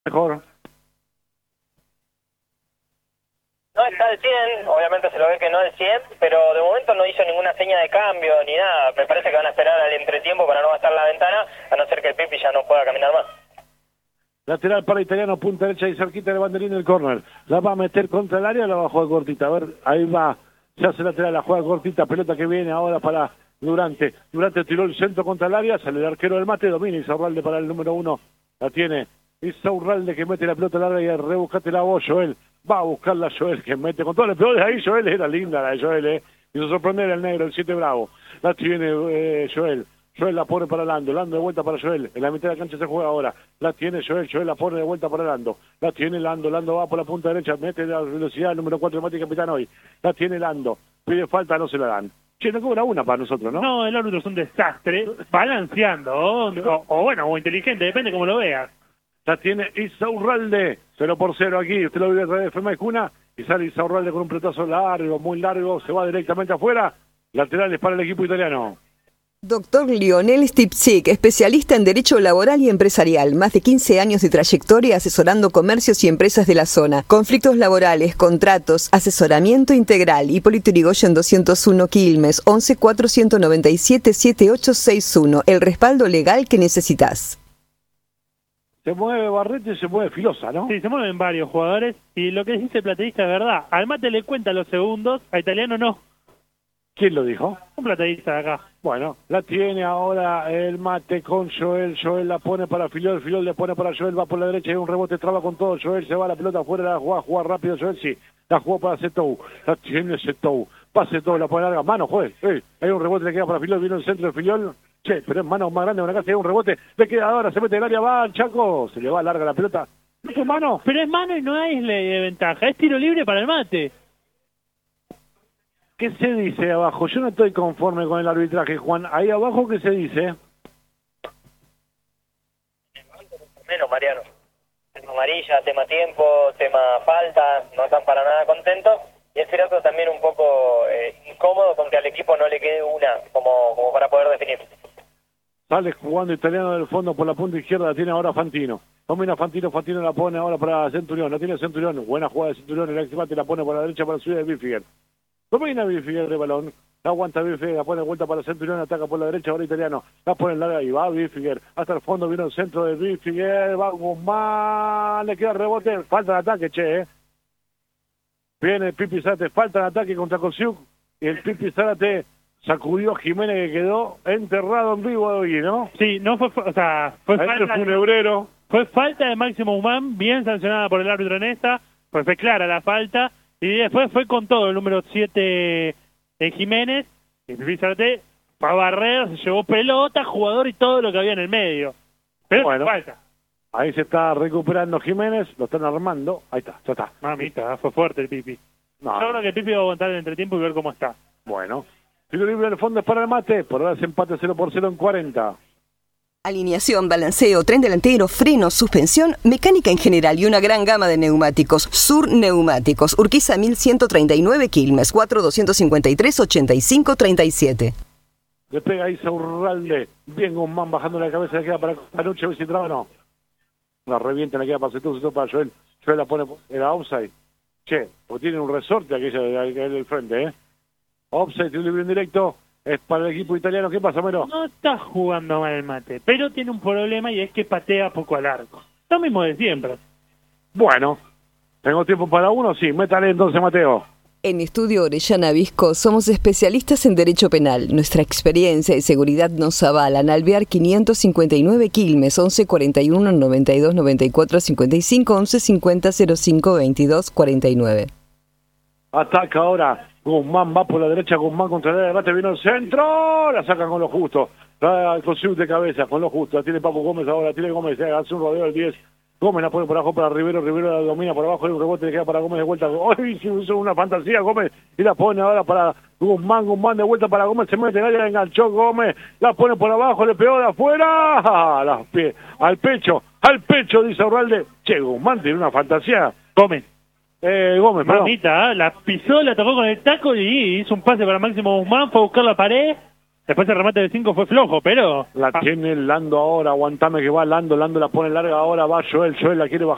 Mejor. No está al 100, obviamente se lo ve que no al 100, pero de momento no hizo ninguna seña de cambio ni nada. Me parece que van a esperar al entretiempo para no gastar la ventana, a no ser que el Pipi ya no pueda caminar más. Lateral para Italiano, punta derecha y cerquita del banderín del córner. La va a meter contra el área o la va a jugar cortita. A ver, ahí va. Se hace lateral, la juega cortita. Pelota que viene ahora para Durante. Durante tiró el centro contra el área. Sale el arquero del Mate. Domina Isaurralde para el número 1. La tiene Isaurralde que mete la pelota larga y rebuscate la voz, Joel. Va a buscarla Joel que mete con todas las pelotas ahí. Joel era linda la de Joel, Hizo sorprender al negro, el 7 Bravo. La tiene Joel. Joel la pone para Lando de vuelta para Joel, en la mitad de la cancha se juega ahora, la tiene Joel la pone de vuelta para Lando, la tiene Lando va por la punta derecha, mete la velocidad, el número 4 Mati Capitán hoy, la tiene Lando, pide falta, no se la dan. Che, no cobra una para nosotros, ¿no? No, el árbitro es un desastre, balanceando, o inteligente, depende cómo lo veas. La tiene Isaurralde, 0-0 aquí, usted lo vive a través de Fema y Cuna, y sale Isaurralde con un pelotazo largo, muy largo, se va directamente afuera, laterales para el equipo italiano. Doctor Lionel Stipczyk, especialista en Derecho Laboral y Empresarial, más de 15 años de trayectoria asesorando comercios y empresas de la zona, conflictos laborales, contratos, asesoramiento integral. Hipólito Yrigoyen 201 Quilmes, 11 497 7861, el respaldo legal que necesitas. Se mueve Barrete y se mueve Filosa, ¿no? Sí, se mueven varios jugadores, y lo que dice el plateísta es verdad. Al Mate le cuenta los segundos, a Italiano no. ¿Quién lo dijo? Un plateísta de acá. Bueno, la tiene ahora el Mate con Joel la pone para Filiol le pone para Joel, va por la derecha, hay un rebote, traba con todo, Joel se va la pelota afuera, la va a jugar rápido Joel, sí, la jugó para Setou, la tiene Setou, pase todo, la pone larga, mano, Joel, hay un rebote, le queda para Filiol, vino el centro de Filiol, che, pero es mano más grande, acá hay un rebote, le queda ahora, se mete el área, va al Chaco, se le va larga la pelota, ¿no es mano? Pero es mano y no es de ventaja, es tiro libre para el Mate. ¿Qué se dice abajo? Yo no estoy conforme con el arbitraje, Juan. Ahí abajo, ¿qué se dice? Menos, Mariano. Tema amarilla, tema tiempo, tema falta, no están para nada contentos. Y es cierto también un poco incómodo con que al equipo no le quede una como para poder definir. Sale jugando Italiano del fondo por la punta izquierda, la tiene ahora Fantino. Domina Fantino la pone ahora para Centurión, la tiene Centurión. Buena jugada de Centurión, el eximate la pone por la derecha para subir de Bifiger. Domina Bifiger de balón, la aguanta Bifiger, la pone de vuelta para Centurión, ataca por la derecha, ahora Italiano, la pone larga y va Bifiger, hasta el fondo vino el centro de Bifiger, va Guzmán, le queda el rebote, falta de ataque, Viene el Pipi Zárate, falta de ataque contra Kosiuk, y el Pipi Zárate sacudió a Jiménez que quedó enterrado en vivo hoy, ¿no? Sí, no fue falta. El funebrero. Fue falta de Máximo Guzmán, bien sancionada por el árbitro en esta, pues fue clara la falta. Y después fue con todo el número 7 Jiménez, y fíjate, para barrer, se llevó pelota, jugador y todo lo que había en el medio. Pero bueno, falta. Ahí se está recuperando Jiménez, lo están armando, ahí está, ya está. Mamita, fue fuerte el Pipi. No. Yo creo que el Pipi va a aguantar el entretiempo y ver cómo está. Bueno, tiro libre del fondo es para el Mate, por ahora es empate 0-0 en 40. Alineación, balanceo, tren delantero, freno, suspensión, mecánica en general y una gran gama de neumáticos. Sur Neumáticos, Urquiza 1139 Quilmes, 4253-8537. Le pega ahí Isaurralde, bien Guzmán bajando la cabeza, le queda para Panucci, a ver si traba no. La revienta, le queda para Setú para Joel. Joel la pone, era offside. Che, porque tiene un resorte aquella del frente, Offside, tiro libre en directo. Es para el equipo italiano. ¿Qué pasa, Mero? No está jugando mal el Mate, pero tiene un problema y es que patea poco al arco. Lo mismo de siempre. Bueno, ¿tengo tiempo para uno? Sí, métale entonces, Mateo. En Estudio Orellana Visco somos especialistas en Derecho Penal. Nuestra experiencia y seguridad nos avalan. Alvear 559 Quilmes, 11 41 92 94 55 11 50 05 22 49. Ataca ahora. Guzmán va por la derecha, Guzmán contra el debate, vino el centro, la sacan con lo justo, Kosiuk de cabeza, con lo justo, la tiene Paco Gómez ahora, la tiene Gómez, hace un rodeo del 10, Gómez la pone por abajo para Rivero la domina por abajo, hay un rebote, le queda para Gómez de vuelta, ¡ay! Hizo una fantasía Gómez, y la pone ahora para Guzmán de vuelta para Gómez, se mete en el área, enganchó Gómez, la pone por abajo, le pegó de afuera, al pecho, dice Urralde, che, Guzmán tiene una fantasía, Gómez, perdón. Mamita, la pisó, la tocó con el taco y hizo un pase para Máximo Guzmán, fue a buscar la pared. Después el remate de 5 fue flojo, pero... La tiene Lando ahora, aguantame que va Lando la pone larga ahora, va Joel la quiere bajar.